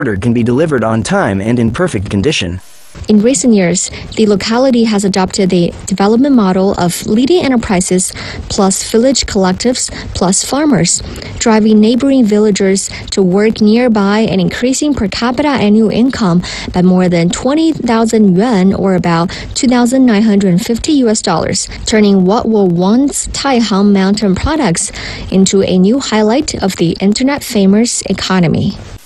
order can be delivered on time and in perfect condition. In recent years, the locality has adopted the development model of leading enterprises plus village collectives plus farmers, driving neighboring villagers to work nearby and increasing per capita annual income by more than 20,000 yuan or about $2,950, turning what were once Taihang mountain products into a new highlight of the internet famous economy.